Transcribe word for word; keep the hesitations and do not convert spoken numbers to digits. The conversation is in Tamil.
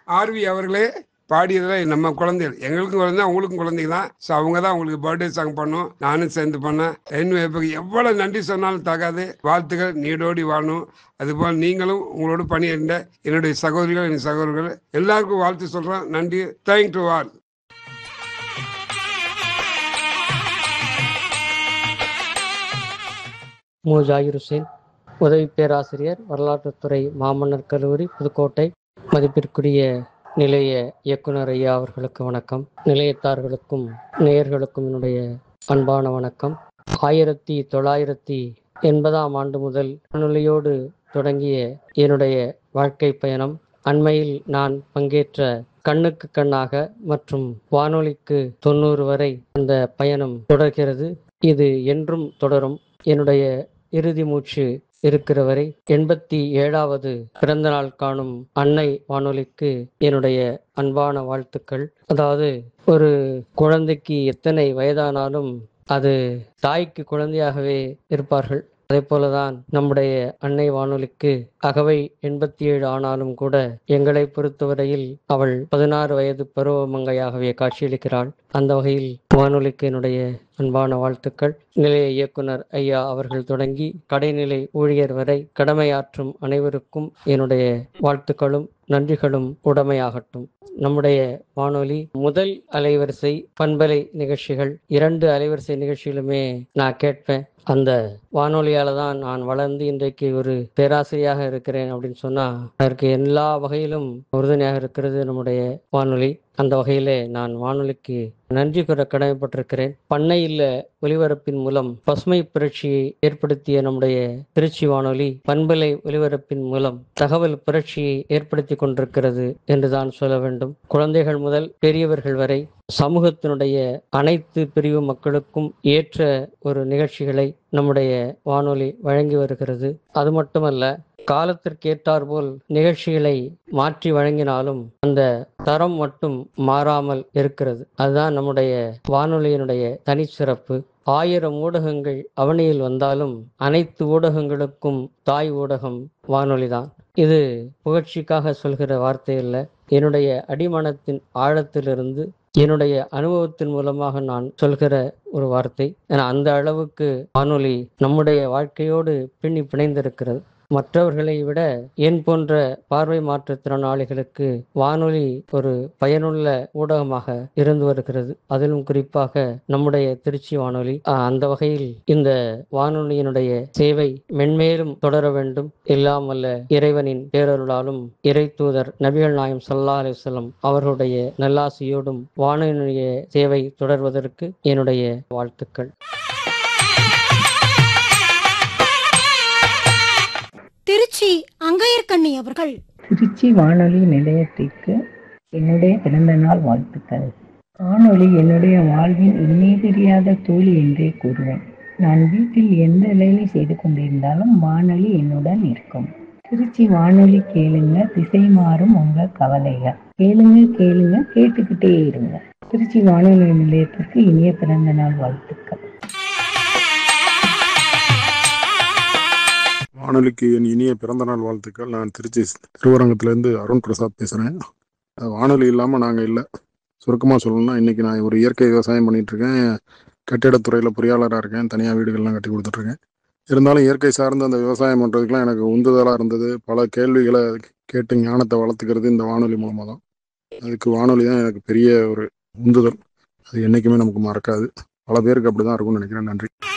ஆர்வி அவர்களே பாடியதில் நம்ம குழந்தைகள் எங்களுக்கும் குழந்தை அவங்களுக்கும் குழந்தைங்க தான். ஸோ அவங்க தான் அவங்களுக்கு பர்த்டே சாங் பண்ணோம், நானும் சேர்ந்து பண்ணேன். என்ன எவ்வளோ நன்றி சொன்னாலும் தகாது. வாழ்த்துக்கள், நீடோடி வாழணும். அதுபோல் நீங்களும் உங்களோட பணியிருந்த என்னுடைய சகோதரிகள் என் சகோதரர்கள் எல்லாருக்கும் வாழ்த்து சொல்கிறேன். நன்றி. Thank to all. M Zakir Hussein, உதவி பேராசிரியர், வரலாற்றுத்துறை, மாமன்னர் கல்லூரி, புதுக்கோட்டை. மதிப்பிற்குரிய நிலைய இயக்குனர் ஐயா அவர்களுக்கு வணக்கம். நிலையத்தார்களுக்கும் நேயர்களுக்கும் என்னுடைய அன்பான வணக்கம். ஆயிரத்தி தொள்ளாயிரத்தி எண்பதாம் ஆண்டு முதல் வானொலியோடு தொடங்கிய என்னுடைய வாழ்க்கை பயணம் அண்மையில் நான் பங்கேற்ற கண்ணுக்கு கண்ணாக மற்றும் வானொலிக்கு தொண்ணூறு வரை அந்த பயணம் தொடர்கிறது. இது என்றும் தொடரும். என்னுடைய இறுதி மூச்சு இருக்கிற வரை எண்பத்தி ஏழாவது பிறந்த நாள் காணும் அன்னை வானொலிக்கு என்னுடைய அன்பான வாழ்த்துக்கள். அதாவது ஒரு குழந்தைக்கு எத்தனை வயதானாலும் அது தாய்க்கு குழந்தையாகவே இருப்பார்கள். அதே போலதான் நம்முடைய அன்னை வானொலிக்கு அகவை எண்பத்தி ஏழு ஆனாலும் கூட எங்களை பொறுத்தவரையில் அவள் பதினாறு வயது பருவமங்கையாகவே காட்சியளிக்கிறாள். அந்த வகையில் வானொலிக்கு என்னுடைய அன்பான வாழ்த்துக்கள். நிலைய இயக்குனர் ஐயா அவர்கள் தொடங்கி கடைநிலை ஊழியர் வரை கடமையாற்றும் அனைவருக்கும் என்னுடைய வாழ்த்துக்களும் நன்றிகளும் உடமையாகட்டும். நம்முடைய வானொலி முதல் அலைவரிசை பண்பலை நிகழ்ச்சிகள் இரண்டு அலைவரிசை நிகழ்ச்சிகளுமே நான் கேட்பேன். அந்த வானொலியால தான் நான் வளர்ந்து இன்றைக்கு ஒரு பேராசிரியராக இருக்கிறேன் அப்படின்னு சொன்னா அதற்கு எல்லா வகையிலும் உறுதுணையாக இருக்கிறது நம்முடைய வானொலி. அந்த வகையிலே நான் வானொலிக்கு நன்றி கூற கடமைப்பட்டிருக்கிறேன். பண்ணை இல்ல ஒலிபரப்பின் மூலம் பசுமை புரட்சியை ஏற்படுத்திய நம்முடைய திருச்சி வானொலி பண்பலை ஒலிபரப்பின் மூலம் தகவல் புரட்சியை ஏற்படுத்தி கொண்டிருக்கிறது என்றுதான் சொல்ல வேண்டும். குழந்தைகள் முதல் பெரியவர்கள் வரை சமூகத்தினுடைய அனைத்து பிரிவு மக்களுக்கும் ஏற்ற ஒரு நிகழ்ச்சிகளை நம்முடைய வானொலி வழங்கி வருகிறது. அது மட்டுமல்ல, காலத்திற்கேற்றார் போல் நிகழ்ச்சிகளை மாற்றி வழங்கினாலும் அந்த தரம் மட்டும் மாறாமல் இருக்கிறது. அதுதான் நம்முடைய வானொலியினுடைய தனிச்சிறப்பு. ஆயிரம் ஊடகங்கள் அவனியில் வந்தாலும் அனைத்து ஊடகங்களுக்கும் தாய் ஊடகம் வானொலிதான். இது புகழ்ச்சிக்காக சொல்கிற வார்த்தை இல்லை. என்னுடைய அடிமனத்தின் ஆழத்திலிருந்து என்னுடைய அனுபவத்தின் மூலமாக நான் சொல்கிற ஒரு வார்த்தை. ஏன்னா அந்த அளவுக்கு வானொலி நம்முடைய வாழ்க்கையோடு பின்னி பிணைந்திருக்கிறது. மற்றவர்களை விட என் போன்ற பார்வை மாற்றுத்திறனாளிகளுக்கு வானொலி ஒரு பயனுள்ள ஊடகமாக இருந்து வருகிறது. அதிலும் குறிப்பாக நம்முடைய திருச்சி வானொலி. அந்த வகையில் இந்த வானொலியினுடைய சேவை மென்மேலும் தொடர வேண்டும். எல்லாம் வல்ல இறைவனின் பேரருளாலும் இறை தூதர் நபிகள் நாயம் ஸல்லல்லாஹு அலைஹி வஸல்லம் அவர்களுடைய நல்லாசியோடும் வானொலியினுடைய சேவை தொடர்வதற்கு என்னுடைய வாழ்த்துக்கள். திருச்சி அங்கையர்கண்ணி அவர்கள். திருச்சி வானொலி நிலையத்திற்கு என்னுடைய பிறந்த நாள் வாழ்த்துக்கள். வானொலி என்னுடைய வாழ்வின் இணை தெரியாத தோழி என்றே கூறுவேன். நான் வீட்டில் எந்த வேலை செய்து கொண்டிருந்தாலும் வானொலி என்னுடன் இருக்கும். திருச்சி வானொலி கேளுங்க, திசை மாறும் உங்க கவலைகள். கேளுங்க கேளுங்க கேட்டுக்கிட்டே இருங்க. திருச்சி வானொலி நிலையத்திற்கு இனிய பிறந்த நாள் வாழ்த்துக்கள். வானொலிக்கு என் இனிய பிறந்த நாள் வாழ்த்துக்கள். நான் திருச்சி திருவரங்கத்திலேருந்து அருண் பிரசாத் பேசுகிறேன். வானொலி இல்லாமல் நாங்கள் இல்லை. சுருக்கமாக சொல்லணும்னா இன்றைக்கி நான் ஒரு இயற்கை விவசாயம் பண்ணிகிட்ருக்கேன். கட்டிடத்துறையில் பொறியாளராக இருக்கேன். தனியாக வீடுகள்லாம் கட்டி கொடுத்துட்ருக்கேன். இருந்தாலும் இயற்கை சார்ந்த அந்த விவசாயம் பண்ணுறதுக்கெலாம் எனக்கு உந்துதலாக இருந்தது. பல கேள்விகளை கேட்டு ஞானத்தை வளர்த்துக்கிறது இந்த வானொலி மூலமாக தான். அதுக்கு வானொலி தான் எனக்கு பெரிய ஒரு உந்துதல். அது என்றைக்குமே நமக்கு மறக்காது. பல பேருக்கு அப்படி தான் இருக்கும்னு நினைக்கிறேன். நன்றி.